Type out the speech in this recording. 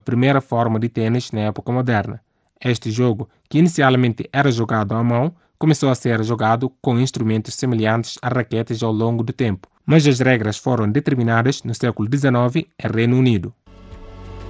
primeira forma de tênis na época moderna. Este jogo, que inicialmente era jogado à mão, começou a ser jogado com instrumentos semelhantes a raquetes ao longo do tempo, mas as regras foram determinadas no século XIX em Reino Unido.